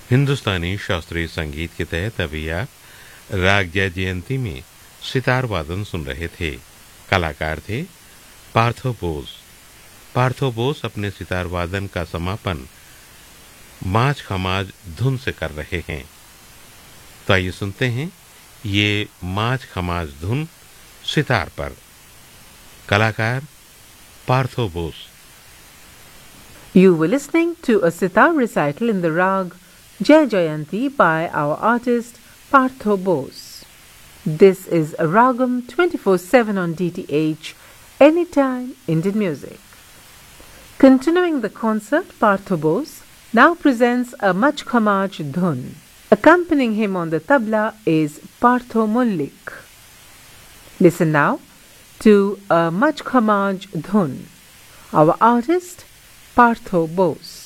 हिंदुस्तानी शास्त्रीय संगीत के तहत अभी आप राग जय जयंती में सितार वादन सुन रहे थे। कलाकार थे पार्थो बोस। पार्थो बोस अपने सितार वादन का समापन माज खमाज धुन से कर रहे हैं। तो आइए सुनते हैं ये माज खमाज धुन सितार पर। कलाकार Partho Bose. You were listening to a sitar recital in the rag Jai Jayanti by our artist Partho Bose. This is a Ragam 24/7 on DTH, anytime Indian music. Continuing the concert, Partho Bose now presents a Mach Khamaj Dhun. Accompanying him on the tabla is Partho Mullik. Listen now to a Mach Khamaj Dhun. Our artist Partho Bose.